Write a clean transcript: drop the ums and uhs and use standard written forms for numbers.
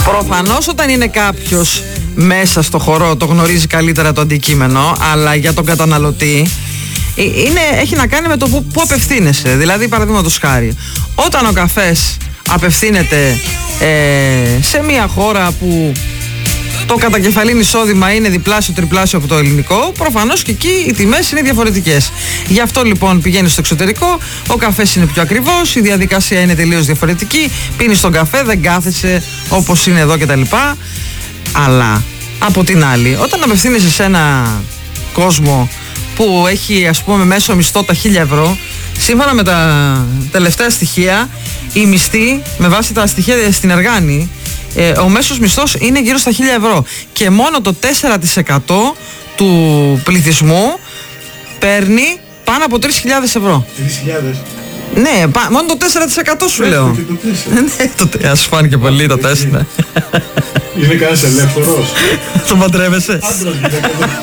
Προφανώς όταν είναι κάποιος μέσα στο χορό το γνωρίζει καλύτερα το αντικείμενο, αλλά για τον καταναλωτή έχει να κάνει με το που απευθύνεσαι. Δηλαδή, παραδείγματος χάρη, όταν ο καφές απευθύνεται σε μια χώρα που το κατακεφαλήν εισόδημα είναι διπλάσιο, τριπλάσιο από το ελληνικό, προφανώς και εκεί οι τιμές είναι διαφορετικές. Γι' αυτό λοιπόν πηγαίνεις στο εξωτερικό, ο καφές είναι πιο ακριβώς, η διαδικασία είναι τελείως διαφορετική, πίνεις τον καφέ, δεν κάθεσαι όπως είναι εδώ κτλ. Αλλά από την άλλη, όταν απευθύνεσαι σε ένα κόσμο που έχει, ας πούμε, μέσο μισθό τα 1.000 ευρώ, σύμφωνα με τα τελευταία στοιχεία, οι μισθοί, με βάση τα στοιχεία στην Εργάνη, ο μέσος μισθός είναι γύρω στα 1.000 ευρώ και μόνο το 4% του πληθυσμού παίρνει πάνω από 3.000 ευρώ. 3.000? Ναι, μόνο το 4% σου λέω. Ναι, ας φάνηκε πολύ το 4%. Είναι κανένας ελεύθερος? Το παντρεύεσαι?